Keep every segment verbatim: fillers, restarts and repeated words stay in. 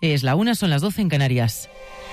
Es la una, son las doce en Canarias.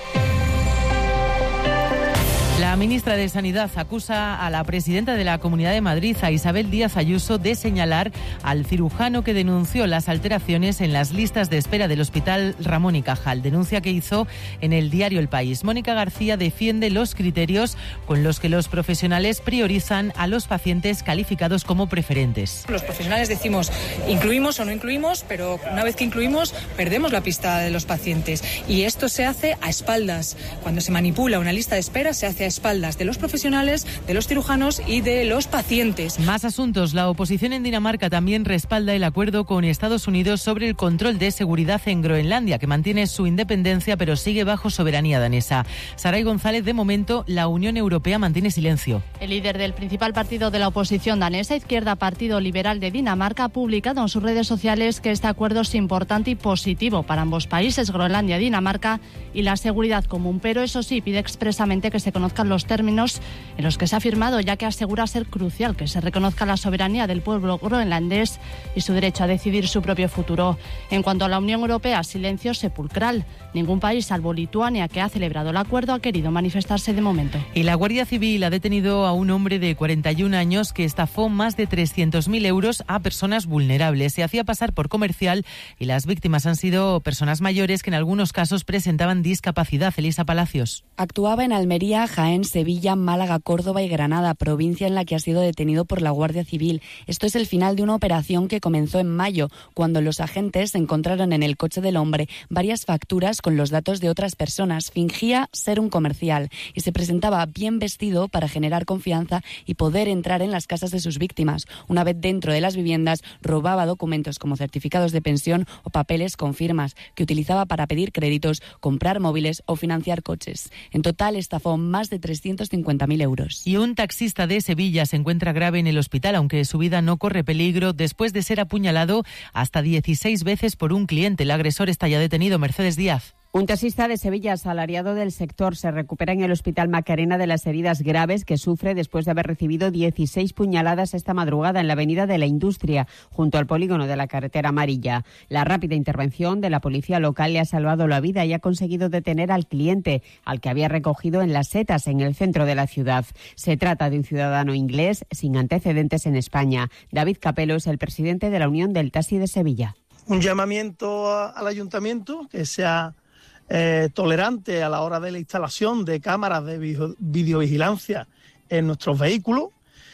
La ministra de Sanidad acusa a la presidenta de la Comunidad de Madrid, a Isabel Díaz Ayuso, de señalar al cirujano que denunció las alteraciones en las listas de espera del Hospital Ramón y Cajal. Denuncia que hizo en el diario El País. Mónica García defiende los criterios con los que los profesionales priorizan a los pacientes calificados como preferentes. Los profesionales decimos incluimos o no incluimos, pero una vez que incluimos perdemos la pista de los pacientes. Y esto se hace a espaldas. Cuando se manipula una lista de espera se hace a espaldas de los profesionales, de los cirujanos y de los pacientes. Más asuntos. La oposición en Dinamarca también respalda el acuerdo con Estados Unidos sobre el control de seguridad en Groenlandia, que mantiene su independencia pero sigue bajo soberanía danesa. Saray González, de momento, la Unión Europea mantiene silencio. El líder del principal partido de la oposición danesa, Izquierda Partido Liberal de Dinamarca, ha publicado en sus redes sociales que este acuerdo es importante y positivo para ambos países, Groenlandia y Dinamarca, y la seguridad común, pero eso sí, pide expresamente que se conozcan los términos en los que se ha firmado, ya que asegura ser crucial que se reconozca la soberanía del pueblo groenlandés y su derecho a decidir su propio futuro. En cuanto a la Unión Europea, silencio sepulcral. Ningún país, salvo Lituania, que ha celebrado el acuerdo, ha querido manifestarse de momento. Y la Guardia Civil ha detenido a un hombre de cuarenta y un años que estafó más de trescientos mil euros a personas vulnerables. Se hacía pasar por comercial y las víctimas han sido personas mayores que en algunos casos presentaban discapacidad. Elisa Palacios. Actuaba en Almería, Jaén, Sevilla, Málaga, Córdoba y Granada, provincia en la que ha sido detenido por la Guardia Civil. Esto es el final de una operación que comenzó en mayo, cuando los agentes encontraron en el coche del hombre varias facturas con los datos de otras personas. Fingía ser un comercial y se presentaba bien vestido para generar confianza y poder entrar en las casas de sus víctimas. Una vez dentro de las viviendas, robaba documentos como certificados de pensión o papeles con firmas que utilizaba para pedir créditos, comprar móviles o financiar coches. En total, estafó más de trescientos cincuenta mil euros. Y un taxista de Sevilla se encuentra grave en el hospital, aunque su vida no corre peligro, después de ser apuñalado hasta dieciséis veces por un cliente. El agresor está ya detenido. Mercedes Díaz. Un taxista de Sevilla, asalariado del sector, se recupera en el Hospital Macarena de las heridas graves que sufre después de haber recibido dieciséis puñaladas esta madrugada en la Avenida de la Industria, junto al polígono de la carretera amarilla. La rápida intervención de la policía local le ha salvado la vida y ha conseguido detener al cliente, al que había recogido en Las Setas, en el centro de la ciudad. Se trata de un ciudadano inglés sin antecedentes en España. David Capello es el presidente de la Unión del Taxi de Sevilla. Un llamamiento al ayuntamiento que sea Eh, tolerante a la hora de la instalación de cámaras de video, videovigilancia en nuestros vehículos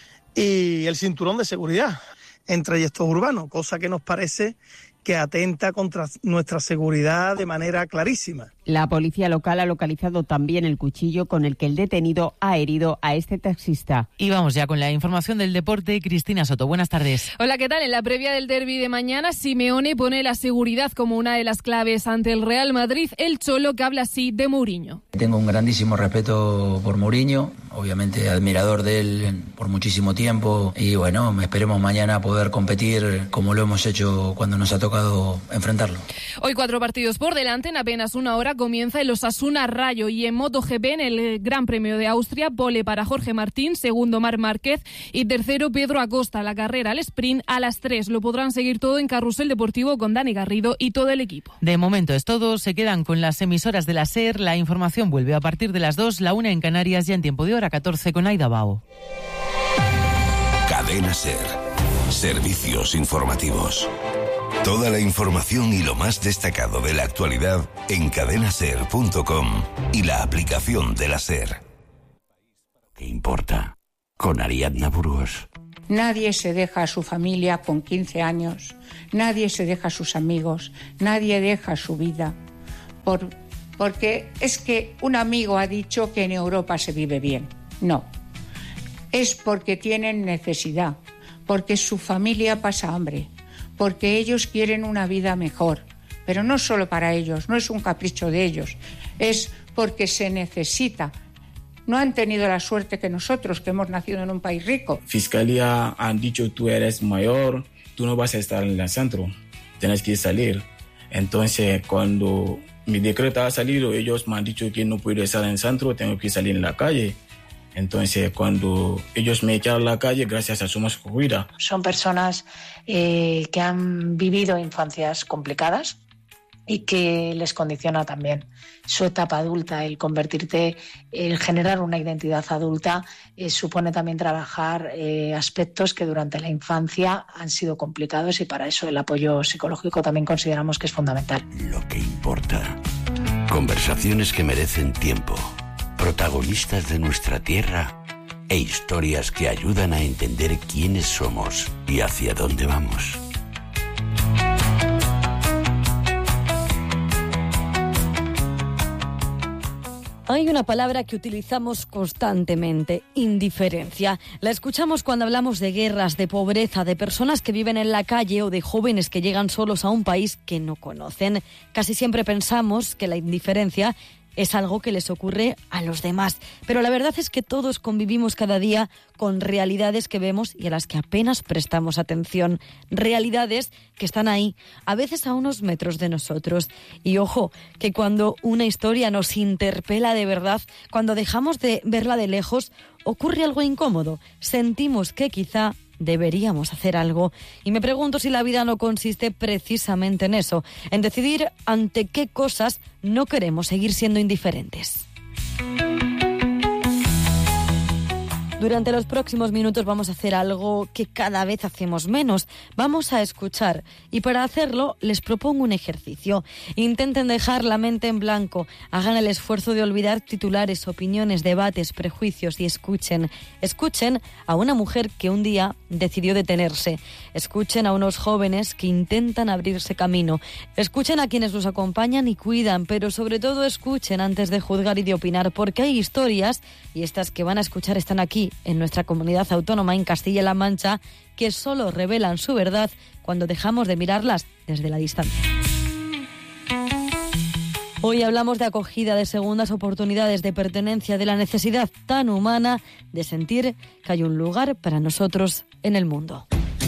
y el cinturón de seguridad en trayectos urbanos, cosa que nos parece que atenta contra nuestra seguridad de manera clarísima. La policía local ha localizado también el cuchillo con el que el detenido ha herido a este taxista. Y vamos ya con la información del deporte. Cristina Soto, buenas tardes. Hola, ¿qué tal? En la previa del derbi de mañana, Simeone pone la seguridad como una de las claves ante el Real Madrid. El Cholo, que habla así de Mourinho. Tengo un grandísimo respeto por Mourinho, obviamente admirador de él por muchísimo tiempo, y bueno, esperemos mañana poder competir como lo hemos hecho cuando nos ha tocado enfrentarlo. Hoy cuatro partidos por delante. En apenas una hora comienza el Osasuna Rayo, y en MotoGP, en el Gran Premio de Austria, pole para Jorge Martín, segundo Marc Márquez y tercero Pedro Acosta. La carrera al sprint a las tres. Lo podrán seguir todo en Carrusel Deportivo con Dani Garrido y todo el equipo. De momento es todo. Se quedan con las emisoras de la SER. La información vuelve a partir de las dos, la una en Canarias, ya en tiempo de hora catorce con Aida Bao. Cadena SER. Servicios informativos. Toda la información y lo más destacado de la actualidad en cadena ser punto com y la aplicación de la SER. ¿Qué importa? Con Ariadna Burgos. Nadie se deja a su familia con quince años, nadie se deja a sus amigos, nadie deja su vida. Por, porque es que un amigo ha dicho que en Europa se vive bien. No, es porque tienen necesidad, porque su familia pasa hambre, porque ellos quieren una vida mejor, pero no solo para ellos, no es un capricho de ellos, es porque se necesita. No han tenido la suerte que nosotros, que hemos nacido en un país rico. Fiscalía han dicho, tú eres mayor, tú no vas a estar en el centro, tienes que salir. Entonces, cuando mi decreto ha salido, ellos me han dicho que no puedo estar en el centro, tengo que salir en la calle. Entonces, cuando ellos me echaron a la calle, gracias a Somos Cuida. Son personas eh, que han vivido infancias complicadas, y que les condiciona también su etapa adulta. El convertirte, el generar una identidad adulta eh, supone también trabajar eh, aspectos que durante la infancia han sido complicados, y para eso el apoyo psicológico también consideramos que es fundamental. Lo que importa. Conversaciones que merecen tiempo. Protagonistas de nuestra tierra e historias que ayudan a entender quiénes somos y hacia dónde vamos. Hay una palabra que utilizamos constantemente, indiferencia. La escuchamos cuando hablamos de guerras, de pobreza, de personas que viven en la calle o de jóvenes que llegan solos a un país que no conocen. Casi siempre pensamos que la indiferencia es algo que les ocurre a los demás. Pero la verdad es que todos convivimos cada día con realidades que vemos y a las que apenas prestamos atención. Realidades que están ahí, a veces a unos metros de nosotros. Y ojo, que cuando una historia nos interpela de verdad, cuando dejamos de verla de lejos, ocurre algo incómodo. Sentimos que quizá deberíamos hacer algo. Y me pregunto si la vida no consiste precisamente en eso, en decidir ante qué cosas no queremos seguir siendo indiferentes. Durante los próximos minutos vamos a hacer algo que cada vez hacemos menos. Vamos a escuchar. Y para hacerlo les propongo un ejercicio. Intenten dejar la mente en blanco. Hagan el esfuerzo de olvidar titulares, opiniones, debates, prejuicios y escuchen. Escuchen a una mujer que un día decidió detenerse. Escuchen a unos jóvenes que intentan abrirse camino. Escuchen a quienes los acompañan y cuidan, pero sobre todo escuchen antes de juzgar y de opinar, porque hay historias, y estas que van a escuchar están aquí, en nuestra comunidad autónoma, en Castilla-La Mancha, que solo revelan su verdad cuando dejamos de mirarlas desde la distancia. Hoy hablamos de acogida, de segundas oportunidades, de pertenencia, de la necesidad tan humana de sentir que hay un lugar para nosotros en el mundo.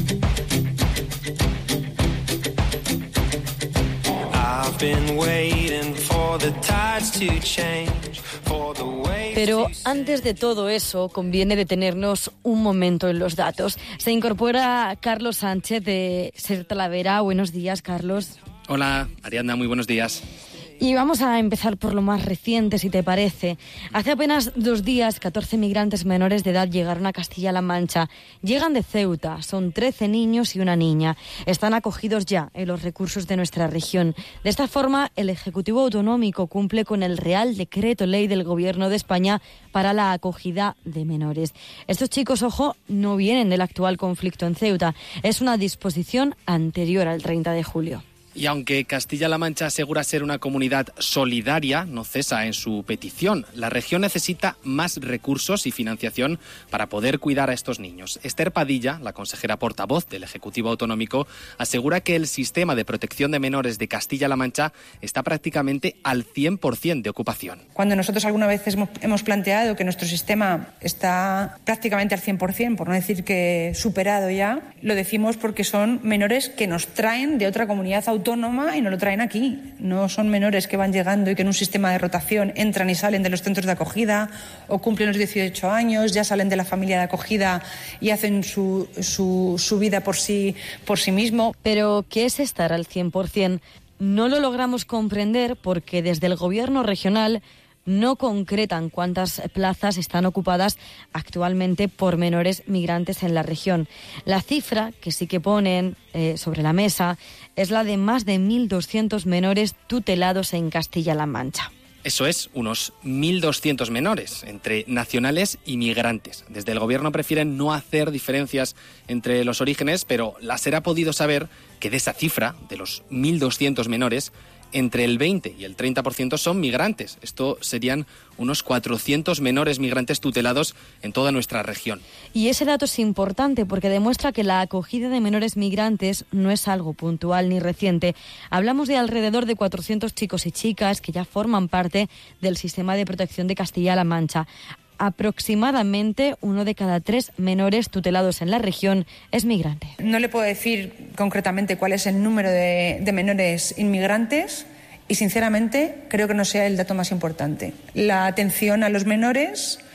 Pero antes de todo eso, conviene detenernos un momento en los datos. Se incorpora Carlos Sánchez de Ser Talavera. Buenos días, Carlos. Hola, Ariadna, muy buenos días. Y vamos a empezar por lo más reciente, si te parece. Hace apenas dos días, catorce migrantes menores de edad llegaron a Castilla-La Mancha. Llegan de Ceuta, son trece niños y una niña. Están acogidos ya en los recursos de nuestra región. De esta forma, el Ejecutivo Autonómico cumple con el Real Decreto Ley del Gobierno de España para la acogida de menores. Estos chicos, ojo, no vienen del actual conflicto en Ceuta. Es una disposición anterior al treinta de julio. Y aunque Castilla-La Mancha asegura ser una comunidad solidaria, no cesa en su petición. La región necesita más recursos y financiación para poder cuidar a estos niños. Esther Padilla, la consejera portavoz del Ejecutivo Autonómico, asegura que el sistema de protección de menores de Castilla-La Mancha está prácticamente al cien por ciento de ocupación. Cuando nosotros alguna vez hemos planteado que nuestro sistema está prácticamente al cien por ciento, por no decir que superado ya, lo decimos porque son menores que nos traen de otra comunidad autónoma autónoma y no lo traen aquí. No son menores que van llegando y que en un sistema de rotación entran y salen de los centros de acogida o cumplen los dieciocho años, ya salen de la familia de acogida y hacen su, su, su vida por sí, por sí mismo. Pero, ¿qué es estar al cien por ciento? No lo logramos comprender porque desde el gobierno regional no concretan cuántas plazas están ocupadas actualmente por menores migrantes en la región. La cifra que sí que ponen eh, sobre la mesa es la de más de mil doscientos menores tutelados en Castilla-La Mancha. Eso es, unos mil doscientos menores, entre nacionales y migrantes. Desde el gobierno prefieren no hacer diferencias entre los orígenes, pero la SER ha podido saber que de esa cifra, de los mil doscientos menores, entre el veinte y el treinta por ciento son migrantes. Esto serían unos cuatrocientos menores migrantes tutelados en toda nuestra región. Y ese dato es importante porque demuestra que la acogida de menores migrantes no es algo puntual ni reciente. Hablamos de alrededor de cuatrocientos chicos y chicas que ya forman parte del sistema de protección de Castilla-La Mancha. Aproximadamente uno de cada tres menores tutelados en la región es migrante. No le puedo decir concretamente cuál es el número de, de menores inmigrantes y, sinceramente, creo que no sea el dato más importante. La atención a los menores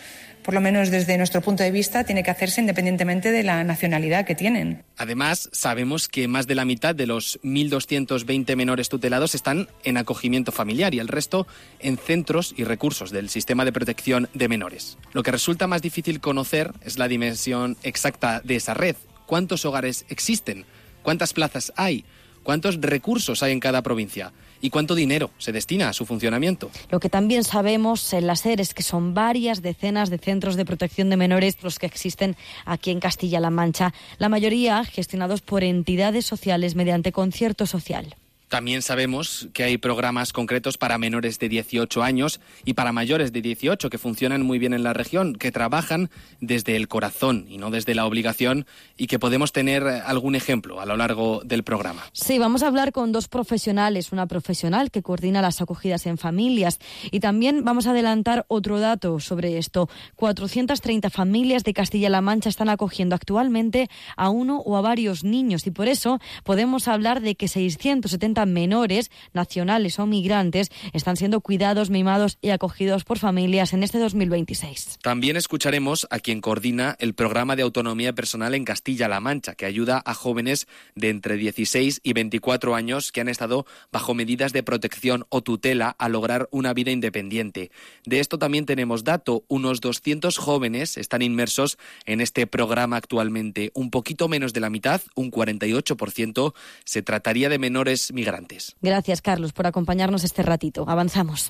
por lo menos desde nuestro punto de vista, tiene que hacerse independientemente de la nacionalidad que tienen. Además, sabemos que más de la mitad de los mil doscientos veinte menores tutelados están en acogimiento familiar y el resto en centros y recursos del sistema de protección de menores. Lo que resulta más difícil conocer es la dimensión exacta de esa red. ¿Cuántos hogares existen? ¿Cuántas plazas hay? ¿Cuántos recursos hay en cada provincia? ¿Y cuánto dinero se destina a su funcionamiento? Lo que también sabemos en la SER es que son varias decenas de centros de protección de menores los que existen aquí en Castilla-La Mancha, la mayoría gestionados por entidades sociales mediante concierto social. También sabemos que hay programas concretos para menores de dieciocho años y para mayores de dieciocho que funcionan muy bien en la región, que trabajan desde el corazón y no desde la obligación y que podemos tener algún ejemplo a lo largo del programa. Sí, vamos a hablar con dos profesionales, una profesional que coordina las acogidas en familias y también vamos a adelantar otro dato sobre esto. cuatrocientas treinta familias de Castilla-La Mancha están acogiendo actualmente a uno o a varios niños y por eso podemos hablar de que seiscientos setenta menores, nacionales o migrantes, están siendo cuidados, mimados y acogidos por familias en este dos mil veintiséis. También escucharemos a quien coordina el programa de autonomía personal en Castilla-La Mancha, que ayuda a jóvenes de entre dieciséis y veinticuatro años que han estado bajo medidas de protección o tutela a lograr una vida independiente. De esto también tenemos dato. Unos doscientos jóvenes están inmersos en este programa actualmente. Un poquito menos de la mitad, un cuarenta y ocho por ciento, se trataría de menores migrantes. Gracias, Carlos, por acompañarnos este ratito. Avanzamos.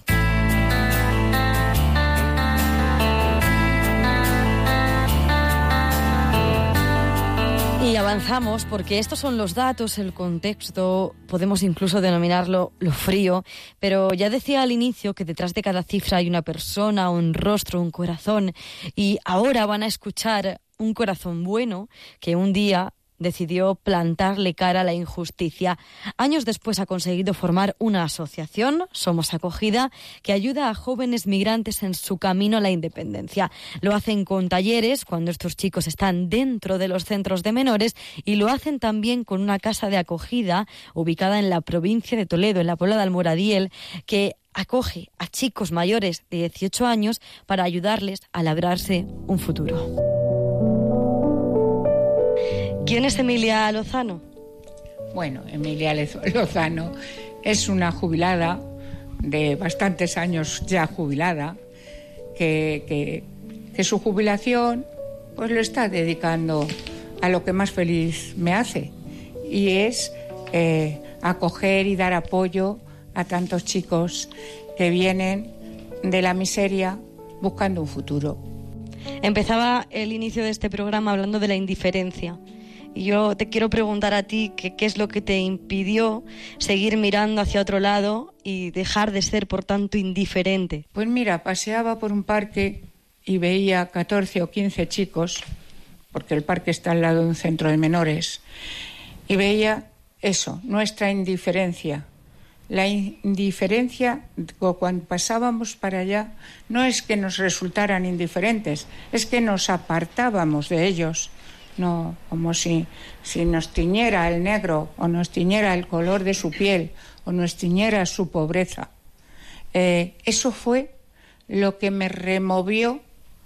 Y avanzamos porque estos son los datos, el contexto, podemos incluso denominarlo lo frío, pero ya decía al inicio que detrás de cada cifra hay una persona, un rostro, un corazón, y ahora van a escuchar un corazón bueno que un día decidió plantarle cara a la injusticia. Años después ha conseguido formar una asociación, Somos Acogida, que ayuda a jóvenes migrantes en su camino a la independencia. Lo hacen con talleres cuando estos chicos están dentro de los centros de menores y lo hacen también con una casa de acogida ubicada en la provincia de Toledo, en la Puebla de Almoradiel, que acoge a chicos mayores de dieciocho años para ayudarles a labrarse un futuro. ¿Quién es Emilia Lozano? Bueno, Emilia Lozano es una jubilada de bastantes años ya jubilada, que, que, que su jubilación pues lo está dedicando a lo que más feliz me hace, y es eh, acoger y dar apoyo a tantos chicos que vienen de la miseria buscando un futuro. Empezaba el inicio de este programa hablando de la indiferencia. Y yo te quiero preguntar a ti que, qué es lo que te impidió seguir mirando hacia otro lado y dejar de ser, por tanto, indiferente. Pues mira, paseaba por un parque y veía catorce o quince chicos, porque el parque está al lado de un centro de menores, y veía eso, nuestra indiferencia. La indiferencia, cuando pasábamos para allá, no es que nos resultaran indiferentes, es que nos apartábamos de ellos. No, como si, si nos tiñera el negro o nos tiñera el color de su piel o nos tiñera su pobreza. Eh, eso fue lo que me removió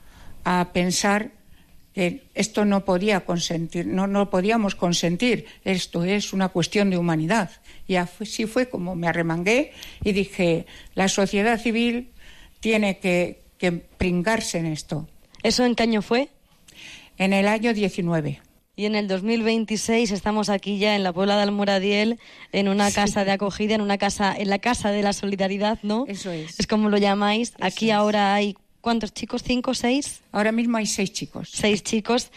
a pensar que esto no podía consentir, no, no podíamos consentir, esto es una cuestión de humanidad. Y así fue como me arremangué y dije, la sociedad civil tiene que, que pringarse en esto. ¿Eso en qué año fue? En el año diecinueve. Y en el dos mil veintiséis estamos aquí ya en la Puebla de Almoradiel, en una sí. casa de acogida, en una casa, en la Casa de la Solidaridad, ¿no? Eso es. Es como lo llamáis. Eso aquí es. Ahora hay, ¿cuántos chicos? ¿Cinco, seis? Ahora mismo hay seis chicos. Seis chicos.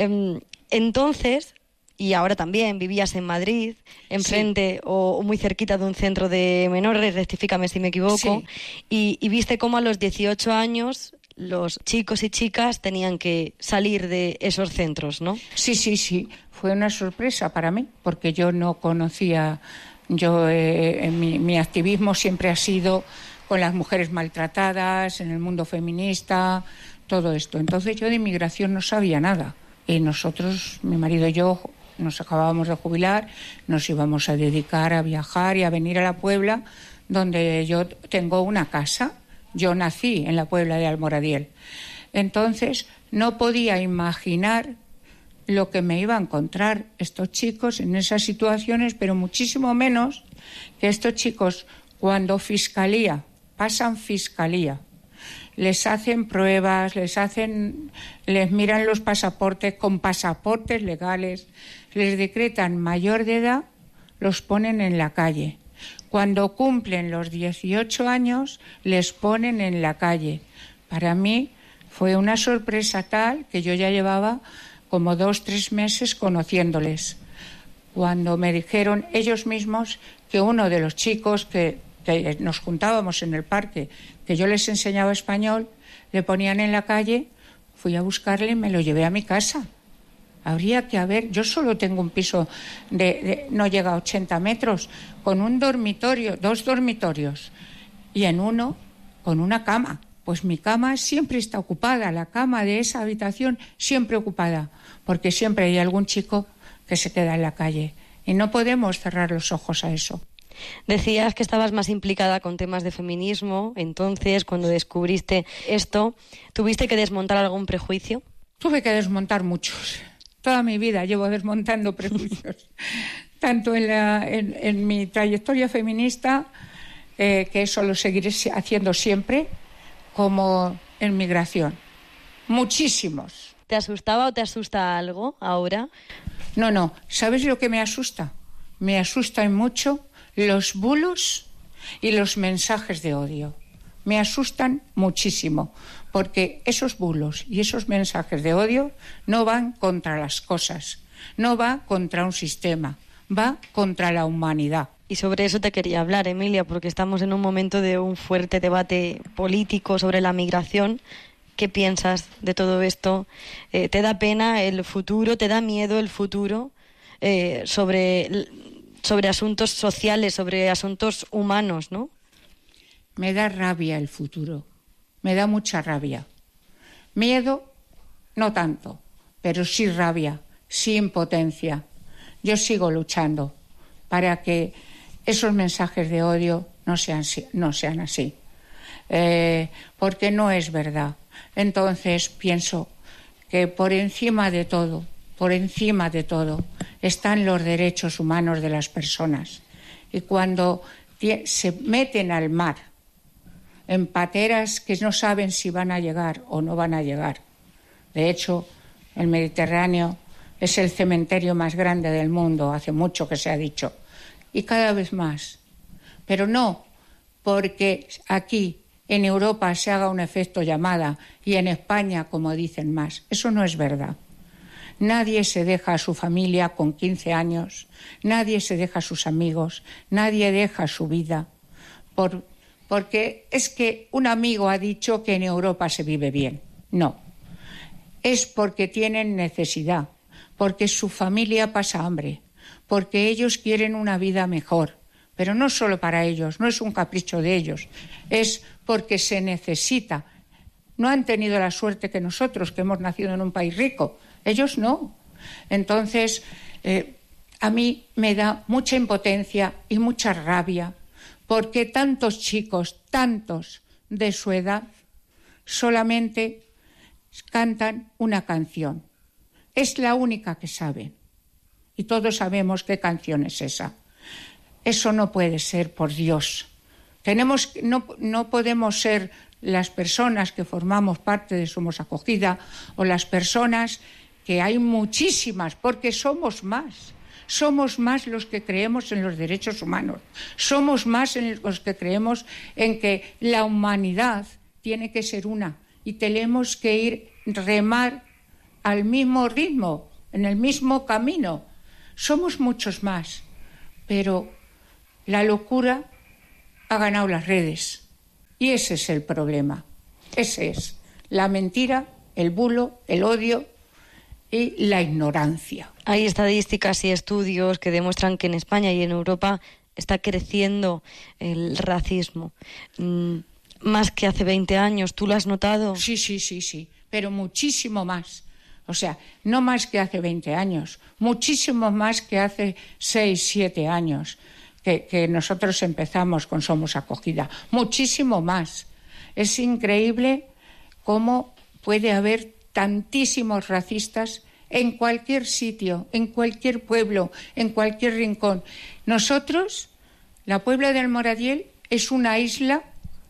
Entonces, y ahora también, vivías en Madrid, enfrente sí. o muy cerquita de un centro de menores, rectifícame si me equivoco, sí. y, y viste cómo a los dieciocho años los chicos y chicas tenían que salir de esos centros, ¿no? Sí, sí, sí. Fue una sorpresa para mí, porque yo no conocía, yo eh, mi, mi activismo siempre ha sido con las mujeres maltratadas, en el mundo feminista, todo esto. Entonces yo de inmigración no sabía nada. Y nosotros, mi marido y yo, nos acabábamos de jubilar, nos íbamos a dedicar a viajar y a venir a la Puebla, donde yo tengo una casa. Yo nací en la Puebla de Almoradiel. Entonces no podía imaginar lo que me iba a encontrar estos chicos en esas situaciones, pero muchísimo menos que estos chicos cuando fiscalía, pasan fiscalía, les hacen pruebas, les hacen, les miran los pasaportes con pasaportes legales, les decretan mayor de edad, los ponen en la calle. Cuando cumplen los dieciocho años, les ponen en la calle. Para mí fue una sorpresa tal que yo ya llevaba como dos, tres meses conociéndoles. Cuando me dijeron ellos mismos que uno de los chicos que, que nos juntábamos en el parque, que yo les enseñaba español, le ponían en la calle, fui a buscarle y me lo llevé a mi casa. Habría que haber, yo solo tengo un piso de, de no llega a ochenta metros, con un dormitorio, dos dormitorios, y en uno con una cama. Pues mi cama siempre está ocupada, la cama de esa habitación siempre ocupada, porque siempre hay algún chico que se queda en la calle y no podemos cerrar los ojos a eso. Decías que estabas más implicada con temas de feminismo, entonces cuando descubriste esto, ¿tuviste que desmontar algún prejuicio? Tuve que desmontar muchos. Toda mi vida llevo desmontando prejuicios, tanto en, la, en, en mi trayectoria feminista, eh, que eso lo seguiré haciendo siempre, como en migración. Muchísimos. ¿Te asustaba o te asusta algo ahora? No, no. ¿Sabes lo que me asusta? Me asustan mucho los bulos y los mensajes de odio. Me asustan muchísimo, porque esos bulos y esos mensajes de odio no van contra las cosas, no va contra un sistema, va contra la humanidad. Y sobre eso te quería hablar, Emilia, porque estamos en un momento de un fuerte debate político sobre la migración. ¿Qué piensas de todo esto? Eh, ¿Te da pena el futuro? ¿Te da miedo el futuro? Eh, sobre, sobre asuntos sociales, sobre asuntos humanos, ¿no? Me da rabia el futuro. Me da mucha rabia. Miedo, no tanto, pero sí rabia, sí impotencia. Yo sigo luchando para que esos mensajes de odio no sean, no sean así, eh, porque no es verdad. Entonces pienso que por encima de todo, por encima de todo, están los derechos humanos de las personas. Y cuando se meten al mar en pateras que no saben si van a llegar o no van a llegar. De hecho, el Mediterráneo es el cementerio más grande del mundo, hace mucho que se ha dicho, y cada vez más. Pero no porque aquí en Europa se haga un efecto llamada y en España, como dicen más. Eso no es verdad. Nadie se deja a su familia con quince años, nadie se deja a sus amigos, nadie deja su vida por, porque es que un amigo ha dicho que en Europa se vive bien. No, es porque tienen necesidad, porque su familia pasa hambre, porque ellos quieren una vida mejor, pero no solo para ellos, no es un capricho de ellos, es porque se necesita. No han tenido la suerte que nosotros, que hemos nacido en un país rico, ellos no. Entonces, eh, a mí me da mucha impotencia y mucha rabia porque tantos chicos, tantos de su edad, solamente cantan una canción. Es la única que saben. Y todos sabemos qué canción es esa. Eso no puede ser, por Dios. Tenemos, no, no podemos ser las personas que formamos parte de Somos Acogida o las personas que hay muchísimas, porque somos más. Somos más los que creemos en los derechos humanos. Somos más los que creemos en que la humanidad tiene que ser una y tenemos que ir remar al mismo ritmo, en el mismo camino. Somos muchos más, pero la locura ha ganado las redes y ese es el problema. Ese es la mentira, el bulo, el odio y la ignorancia. Hay estadísticas y estudios que demuestran que en España y en Europa está creciendo el racismo. Mm, más que hace veinte años, ¿tú lo has notado? Sí, sí, sí, sí, pero muchísimo más. O sea, no más que hace veinte años, muchísimo más que hace seis, siete años que, que nosotros empezamos con Somos Acogida. Muchísimo más. Es increíble cómo puede haber tantísimos racistas en cualquier sitio, en cualquier pueblo, en cualquier rincón. Nosotros, la Puebla del Moradiel, es una isla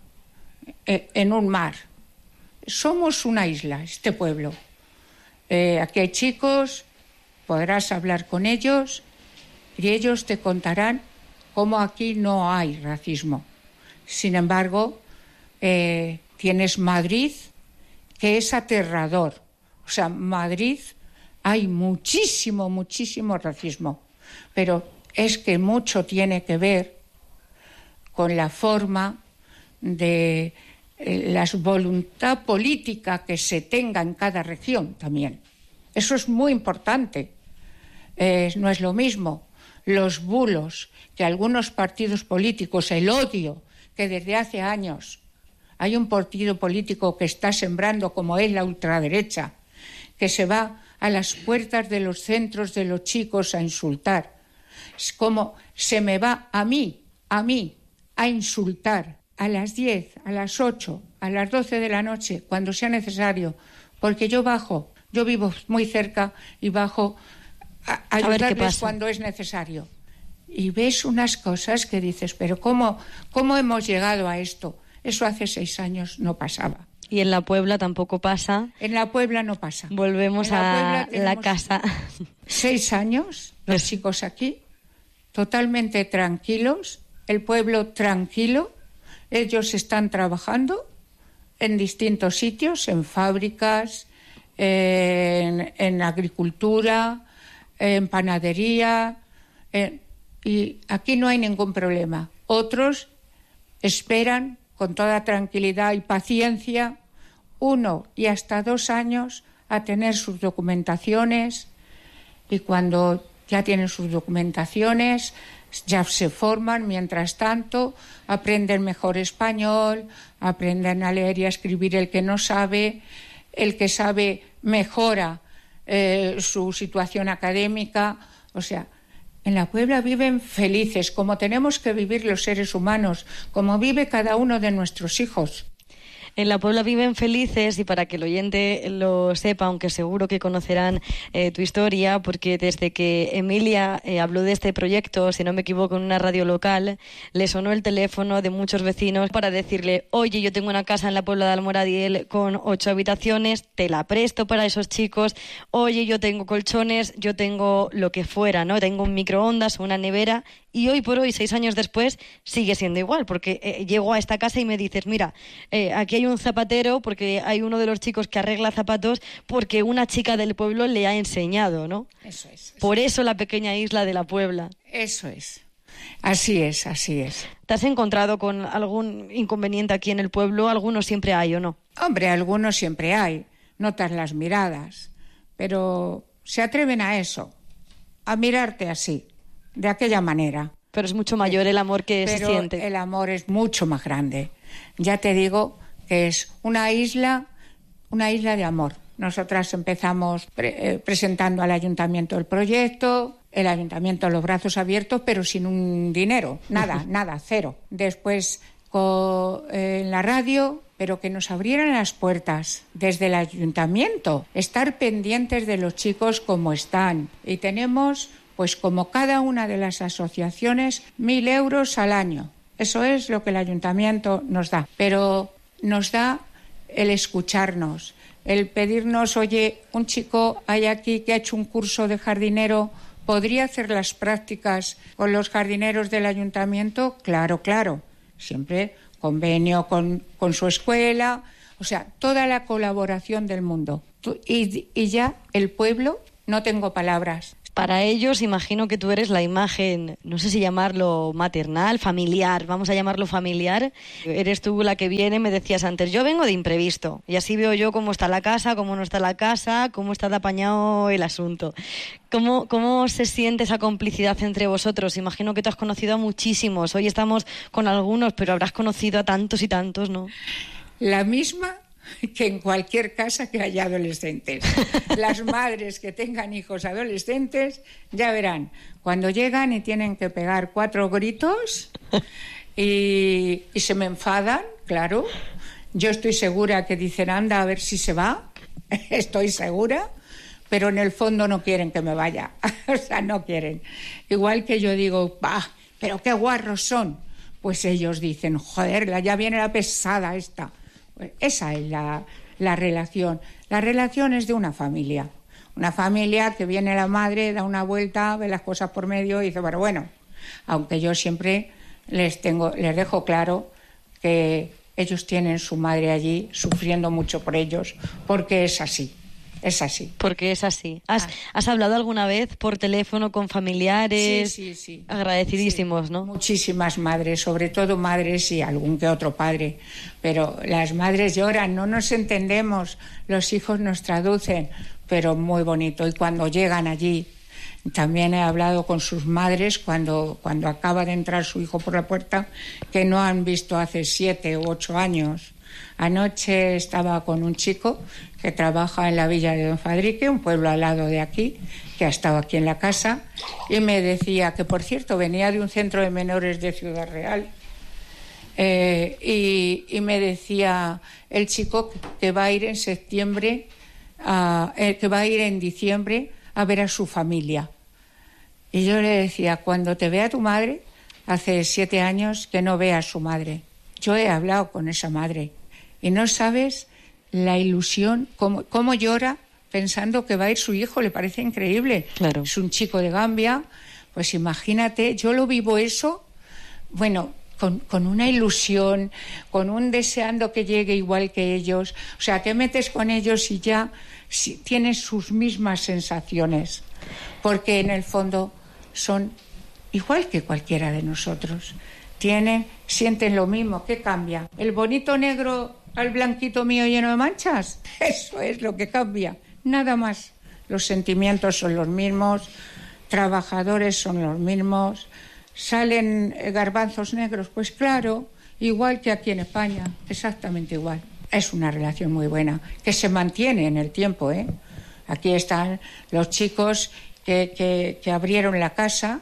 en un mar. Somos una isla, este pueblo. Eh, aquí hay chicos, podrás hablar con ellos y ellos te contarán cómo aquí no hay racismo. Sin embargo, eh, tienes Madrid, que es aterrador. O sea, Madrid hay muchísimo, muchísimo racismo. Pero es que mucho tiene que ver con la forma de eh, la voluntad política que se tenga en cada región también. Eso es muy importante. Eh, no es lo mismo los bulos que algunos partidos políticos, el odio que desde hace años hay un partido político que está sembrando, como es la ultraderecha, que se va a las puertas de los centros de los chicos a insultar. Es como se me va a mí, a mí, a insultar a las diez, a las ocho, a las doce de la noche, cuando sea necesario, porque yo bajo, yo vivo muy cerca y bajo a, a ayudarles cuando es necesario. Y ves unas cosas que dices, pero ¿cómo, cómo hemos llegado a esto? Eso hace seis años no pasaba. Y en la Puebla tampoco pasa. En la Puebla no pasa. Volvemos la a la casa. Seis años, los chicos aquí, totalmente tranquilos, el pueblo tranquilo. Ellos están trabajando en distintos sitios, en fábricas, en, en agricultura, en panadería, en, y aquí no hay ningún problema. Otros esperan con toda tranquilidad y paciencia, uno y hasta dos años, a tener sus documentaciones, y cuando ya tienen sus documentaciones, ya se forman, mientras tanto, aprenden mejor español, aprenden a leer y a escribir el que no sabe, el que sabe mejora eh, su situación académica, o sea, en la Puebla viven felices, como tenemos que vivir los seres humanos, como vive cada uno de nuestros hijos. En la Puebla viven felices, y para que el oyente lo sepa, aunque seguro que conocerán eh, tu historia, porque desde que Emilia eh, habló de este proyecto, si no me equivoco, en una radio local, le sonó el teléfono de muchos vecinos para decirle: oye, yo tengo una casa en la Puebla del Moradiel con ocho habitaciones, te la presto para esos chicos. Oye, yo tengo colchones, yo tengo lo que fuera, ¿no? Tengo un microondas o una nevera. Y hoy por hoy, seis años después, sigue siendo igual, porque eh, llego a esta casa y me dices: mira, eh, aquí hay un zapatero, porque hay uno de los chicos que arregla zapatos, porque una chica del pueblo le ha enseñado, ¿no? Eso es. Eso por eso la pequeña isla de la Puebla. Eso es. Así es, así es. ¿Te has encontrado con algún inconveniente aquí en el pueblo? ¿Algunos siempre hay o no? Hombre, algunos siempre hay. Notas las miradas, pero se atreven a eso, a mirarte así, de aquella manera. Pero es mucho mayor el amor que Pero se siente. El amor es mucho más grande. Ya te digo que es una isla, una isla de amor. Nosotras empezamos pre- eh, presentando al ayuntamiento el proyecto, el ayuntamiento los brazos abiertos, pero sin un dinero, nada, nada, cero. Después con, eh, en la radio, pero que nos abrieran las puertas desde el ayuntamiento, estar pendientes de los chicos como están. Y tenemos, pues como cada una de las asociaciones, mil euros al año. Eso es lo que el ayuntamiento nos da. Pero nos da el escucharnos, el pedirnos: oye, un chico hay aquí que ha hecho un curso de jardinero, ¿podría hacer las prácticas con los jardineros del ayuntamiento? Claro, claro. Siempre convenio con, con su escuela, o sea, toda la colaboración del mundo. Y, y ya el pueblo, no tengo palabras. Para ellos, imagino que tú eres la imagen, no sé si llamarlo maternal, familiar, vamos a llamarlo familiar. Eres tú la que viene, me decías antes, yo vengo de imprevisto, y así veo yo cómo está la casa, cómo no está la casa, cómo está de apañado el asunto. ¿Cómo, cómo se siente esa complicidad entre vosotros? Imagino que tú has conocido a muchísimos, hoy estamos con algunos, pero habrás conocido a tantos y tantos, ¿no? La misma que en cualquier casa que haya adolescentes. Las madres que tengan hijos adolescentes ya verán, cuando llegan y tienen que pegar cuatro gritos y, y se me enfadan, claro, Yo estoy segura que dicen, anda, a ver si se va. Estoy segura. Pero en el fondo no quieren que me vaya. O sea, no quieren. Igual que yo digo, bah, pero qué guarros son. Pues ellos dicen, joder, ya viene la pesada esta. Pues esa es la, la relación. La relación es de una familia. Una familia que viene la madre, da una vuelta, ve las cosas por medio y dice, bueno, bueno. Aunque yo siempre les, tengo, les dejo claro que ellos tienen su madre allí sufriendo mucho por ellos, porque es así. Es así. Porque es así. ¿Has, ¿Has hablado alguna vez por teléfono con familiares? Sí, sí, sí. Agradecidísimos, sí. ¿No? Muchísimas madres, sobre todo madres y algún que otro padre. Pero las madres lloran, no nos entendemos, los hijos nos traducen, pero muy bonito. Y cuando llegan allí, también he hablado con sus madres cuando, cuando acaba de entrar su hijo por la puerta, que no han visto hace siete u ocho años. Anoche estaba con un chico que trabaja en la villa de Don Fadrique, un pueblo al lado de aquí, que ha estado aquí en la casa, y me decía que, por cierto, venía de un centro de menores de Ciudad Real, eh, y, y me decía el chico que va a ir en septiembre, a, eh, que va a ir en diciembre a ver a su familia. Y yo le decía, cuando te vea tu madre, hace siete años que no vea a su madre. Yo he hablado con esa madre y no sabes la ilusión, cómo, cómo llora pensando que va a ir su hijo, le parece increíble. Claro. Es un chico de Gambia, pues imagínate, yo lo vivo eso, bueno, con, con una ilusión, con un deseando que llegue igual que ellos. O sea, te metes con ellos y ya si, tienes sus mismas sensaciones, porque en el fondo son igual que cualquiera de nosotros. Tienen, sienten lo mismo. ¿Qué cambia? ¿El bonito negro al blanquito mío lleno de manchas? Eso es lo que cambia, nada más. Los sentimientos son los mismos, trabajadores son los mismos, salen garbanzos negros, pues claro, igual que aquí en España, exactamente igual. Es una relación muy buena, que se mantiene en el tiempo, ¿eh? Aquí están los chicos que, que, que abrieron la casa,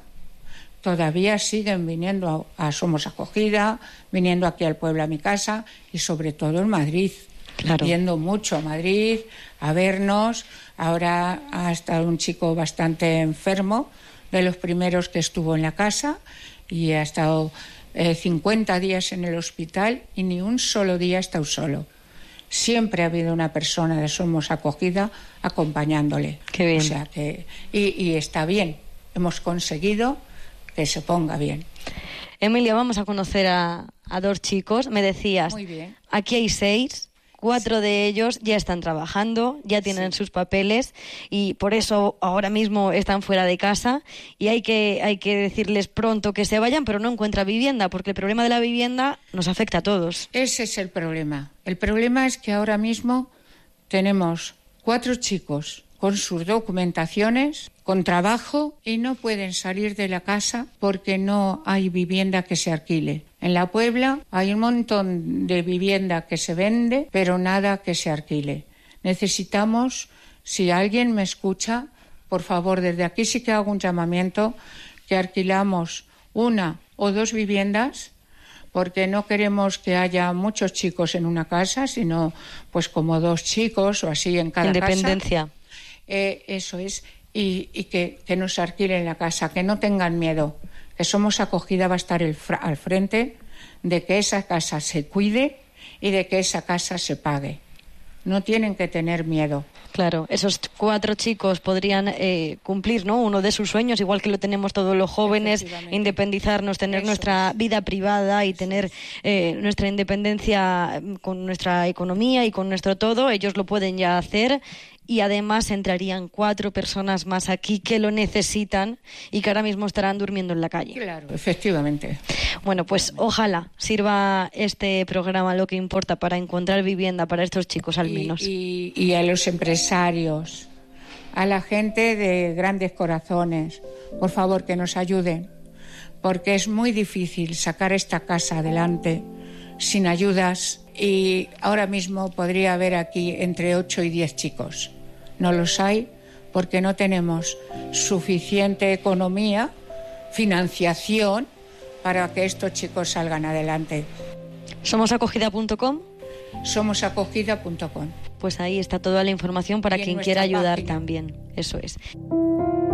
todavía siguen viniendo a, a Somos Acogida, viniendo aquí al pueblo a mi casa y sobre todo en Madrid, claro. Yendo mucho a Madrid a vernos. Ahora ha estado un chico bastante enfermo, de los primeros que estuvo en la casa, y ha estado eh, cincuenta días en el hospital y ni un solo día ha estado solo. Siempre ha habido una persona de Somos Acogida acompañándole. Qué bien. O sea que, y, y está bien, hemos conseguido que se ponga bien. Emilia, vamos a conocer a, a dos chicos. Me decías, muy bien. Aquí hay seis, cuatro sí. de ellos ya están trabajando, ya tienen sí. sus papeles y por eso ahora mismo están fuera de casa y hay que, hay que decirles pronto que se vayan, pero no encuentran vivienda, porque el problema de la vivienda nos afecta a todos. Ese es el problema. El problema es que ahora mismo tenemos cuatro chicos con sus documentaciones, con trabajo, y no pueden salir de la casa porque no hay vivienda que se alquile. En La Puebla hay un montón de vivienda que se vende, pero nada que se alquile. Necesitamos, si alguien me escucha, por favor, desde aquí sí que hago un llamamiento, que alquilamos una o dos viviendas, porque no queremos que haya muchos chicos en una casa, sino pues como dos chicos o así en cada Independencia. casa. Eh, eso es, y, y que, que nos alquilen la casa, que no tengan miedo, que Somos Acogida va a estar el, al frente de que esa casa se cuide y de que esa casa se pague. No tienen que tener miedo. Claro, esos cuatro chicos podrían eh, cumplir, ¿no?, uno de sus sueños, igual que lo tenemos todos los jóvenes, independizarnos, tener Eso nuestra es. vida privada y Eso tener eh, nuestra independencia con nuestra economía y con nuestro todo. Ellos lo pueden ya hacer. Y además entrarían cuatro personas más aquí que lo necesitan y que ahora mismo estarán durmiendo en la calle. Claro, efectivamente. Bueno, pues ojalá sirva este programa lo que importa para encontrar vivienda para estos chicos al menos. Y, y, y a los empresarios, a la gente de grandes corazones, por favor que nos ayuden, porque es muy difícil sacar esta casa adelante sin ayudas. Y ahora mismo podría haber aquí entre ocho y diez chicos. No los hay porque no tenemos suficiente economía, financiación para que estos chicos salgan adelante. ¿Somos acogida punto com? somosacogida punto com. Pues ahí está toda la información para Y en quien nuestra quiera ayudar página. también. Eso es.